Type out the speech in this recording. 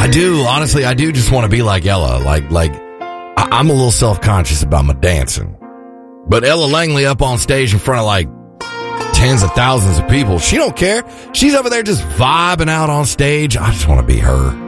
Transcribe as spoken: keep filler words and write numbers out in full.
I do. Honestly, I do just want to be like Ella. Like, like, I, I'm a little self-conscious about my dancing. But Ella Langley up on stage in front of like tens of thousands of people, she don't care. She's over there just vibing out on stage. I just want to be her.